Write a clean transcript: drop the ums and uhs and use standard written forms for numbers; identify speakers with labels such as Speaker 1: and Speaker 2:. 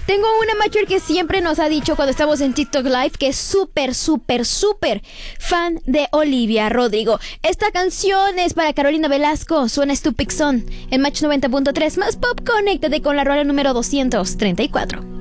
Speaker 1: Tengo una mayor que siempre nos ha dicho cuando estamos en TikTok Live que es súper fan de Olivia Rodrigo. Esta canción es para Carolina Velasco, suena Stupid Son. En Match 90.3 más pop, conéctate con la rola número 234.